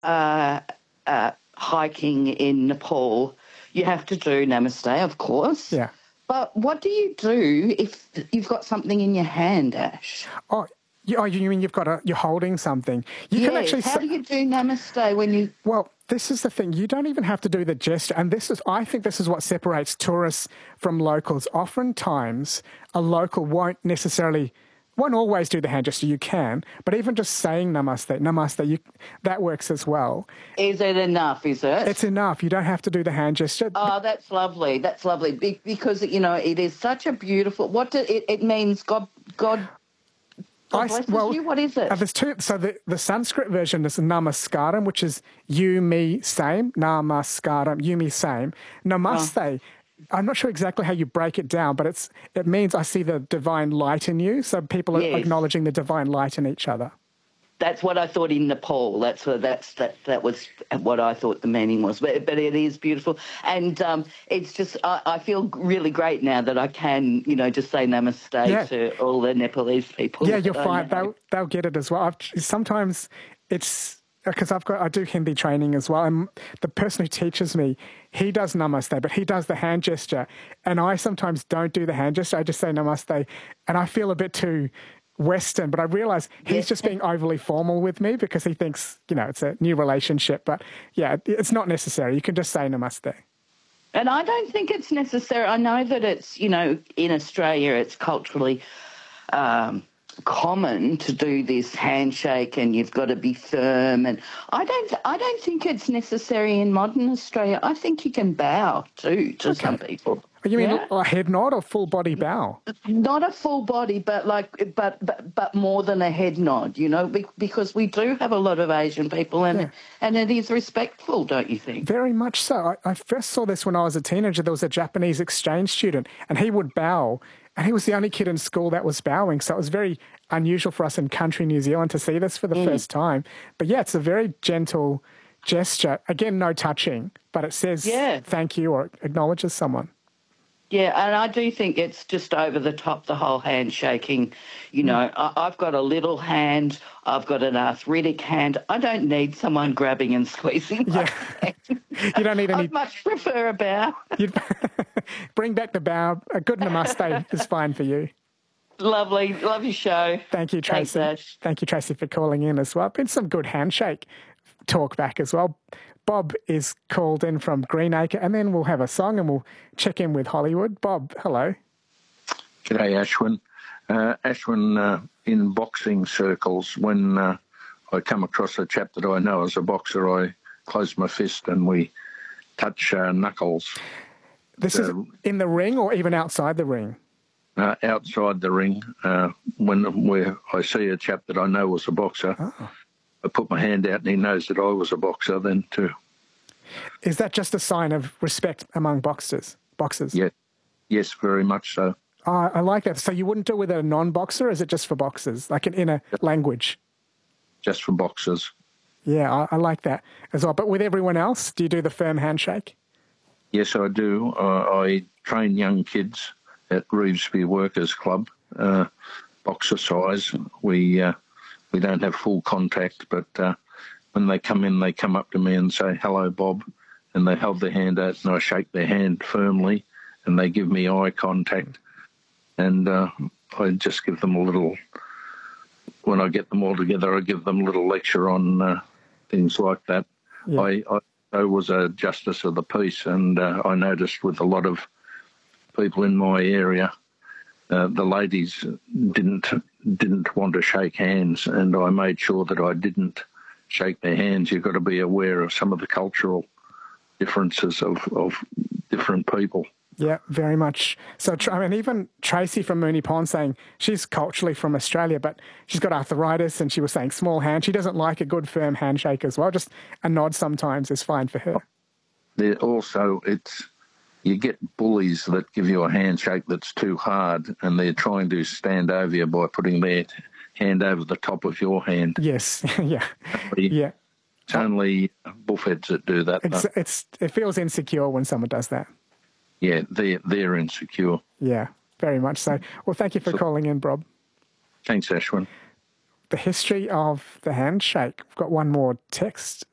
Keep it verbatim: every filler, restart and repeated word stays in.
uh, uh, hiking in Nepal, you have to do namaste, of course. Yeah. But what do you do if you've got something in your hand, Ash? Oh, you, oh, you mean you've got a, you're holding something. You yes. can actually... How do you do namaste when you... Well, this is the thing. You don't even have to do the gesture. And this is, I think this is what separates tourists from locals. Oftentimes, a local won't necessarily... won't always do the hand gesture, you can, but even just saying namaste, namaste, you, that works as well. Is it enough, is it? It's enough. You don't have to do the hand gesture. Oh, that's lovely. That's lovely. Be- because, you know, it is such a beautiful... What do, it, it means God... God God blesses I, well, you? What is it? Uh, there's two. So the, the Sanskrit version is namaskaram, which is you, me, same. Namaskaram, you, me, same. Namaste... Oh. I'm not sure exactly how you break it down, but it's it means I see the divine light in you. So people are yes. acknowledging the divine light in each other. That's what I thought in Nepal. That's what that's that that was what I thought the meaning was. But but it is beautiful, and um, it's just I, I feel really great now that I can you know just say namaste yeah. to all the Nepalese people. Yeah, you'll find they'll they'll get it as well. I've, sometimes it's. Because I've got, I do Hindi training as well, and the person who teaches me, he does namaste, but he does the hand gesture, and I sometimes don't do the hand gesture. I just say namaste, and I feel a bit too Western. But I realise he's yes. just being overly formal with me because he thinks, you know, it's a new relationship. But yeah, it's not necessary. You can just say namaste. And I don't think it's necessary. I know that it's, you know, in Australia, it's culturally. Um, common to do this handshake and you've got to be firm, and I don't I don't think it's necessary in modern Australia. I think you can bow too to okay. some people. You mean yeah? a head nod or full body bow? Not a full body, but like but but, but more than a head nod, you know, because we do have a lot of Asian people, and yeah. and it is respectful, don't you think? Very much so. I, I first saw this when I was a teenager. There was a Japanese exchange student, and he would bow. And he was the only kid in school that was bowing. So it was very unusual for us in country New Zealand to see this for the mm. first time. But yeah, it's a very gentle gesture. Again, no touching, but it says yeah. thank you or acknowledges someone. Yeah, and I do think it's just over the top, the whole handshaking. You know, mm. I, I've got a little hand, I've got an arthritic hand. I don't need someone grabbing and squeezing my yeah. hand. You don't need any... I'd much prefer a bow. You'd... Bring back the bow. A good namaste is fine for you. Lovely. Love your show. Thank you, Tracy. Thanks, Ash. Thank you, Tracy, for calling in as well. Been some good handshake talk back as well. Bob is called in from Greenacre, and then we'll have a song and we'll check in with Hollywood. Bob, hello. G'day, Ashwin. Uh, Ashwin, uh, in boxing circles, when uh, I come across a chap that I know as a boxer, I close my fist and we touch uh, knuckles. This uh, is in the ring or even outside the ring? Uh, outside the ring. Uh, when where I see a chap that I know was a boxer, oh. I put my hand out and he knows that I was a boxer then too. Is that just a sign of respect among boxers? Boxers? Yeah. Yes, very much so. Uh, I like that. So you wouldn't do it with a non-boxer, or is it just for boxers, like in a language? Just for boxers. Yeah, I, I like that as well. But with everyone else, do you do the firm handshake? Yes, I do. Uh, I train young kids at Revesby Workers Club, uh, boxer size. We uh, we don't have full contact, but uh, when they come in, they come up to me and say, "Hello, Bob," and they hold their hand out, and I shake their hand firmly, and they give me eye contact, and uh, I just give them a little. When I get them all together, I give them a little lecture on uh, things like that. Yeah. I, I I was a justice of the peace, and uh, I noticed with a lot of people in my area, uh, the ladies didn't didn't want to shake hands, and I made sure that I didn't shake their hands. You've got to be aware of some of the cultural differences of, of different people. Yeah, very much. So, I mean, even Tracy from Moonee Pond saying she's culturally from Australia, but she's got arthritis, and she was saying small hand. She doesn't like a good firm handshake as well. Just a nod sometimes is fine for her. There also, it's you get bullies that give you a handshake that's too hard, and they're trying to stand over you by putting their hand over the top of your hand. Yes, yeah, yeah. It's only bullheads that do that. It's, it's it feels insecure when someone does that. Yeah, they're, they're insecure. Yeah, very much so. Well, thank you for so, calling in, Bob. Thanks, Ashwin. The history of the handshake. We've got one more text